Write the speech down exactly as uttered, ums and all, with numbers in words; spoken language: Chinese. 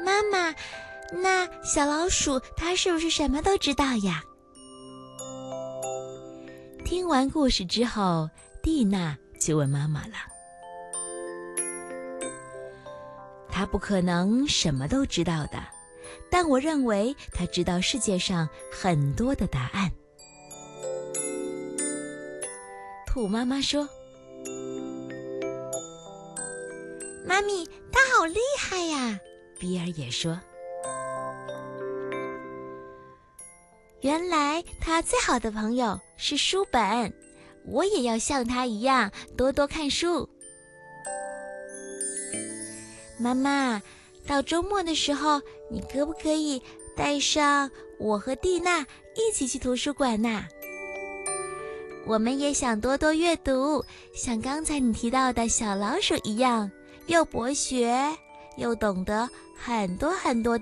妈妈，那小老鼠它是不是什么都知道呀？听完故事之后，蒂娜就问妈妈了。她不可能什么都知道的，但我认为她知道世界上很多的答案。兔妈妈说：妈咪，他好厉害呀！比尔也说：原来他最好的朋友是书本，我也要像他一样多多看书。妈妈，到周末的时候，你可不可以带上我和蒂娜一起去图书馆呐？我们也想多多阅读，像刚才你提到的小老鼠一样，又博学，又懂得很多很多